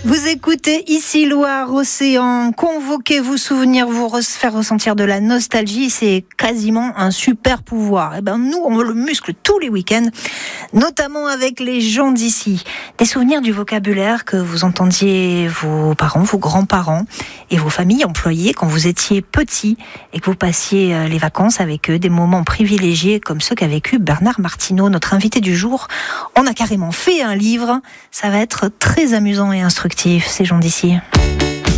Vous écoutez ici Loire Océan, convoquez vos souvenirs, faire ressentir de la nostalgie, c'est quasiment un super pouvoir. Et ben nous, on le muscle tous les week-ends, notamment avec les gens d'ici. Des souvenirs du vocabulaire que vous entendiez vos parents, vos grands-parents et vos familles employées quand vous étiez petits et que vous passiez les vacances avec eux, des moments privilégiés comme ceux qu'a vécu Bernard Martineau, notre invité du jour. On a carrément fait un livre, ça va être très amusant et instructif, ces gens d'ici.